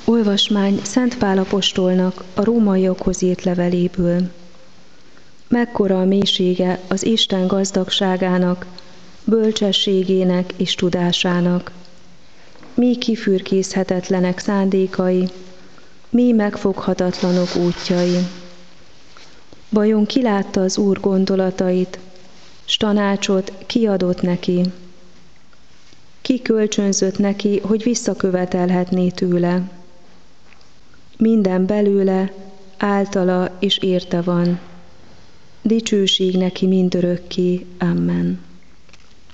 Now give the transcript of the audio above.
Olvasmány Szent Pál apostolnak a rómaiakhoz írt leveléből. Mekkora a mélysége az Isten gazdagságának, bölcsességének és tudásának. Mi kifürkészhetetlenek szándékai, mi megfoghatatlanok útjai. Vajon ki látta az Úr gondolatait, s tanácsot kiadott neki? Ki kölcsönzött neki, hogy visszakövetelhetné tőle? Minden belőle, általa és érte van. Dicsőség neki mindörökké. Amen.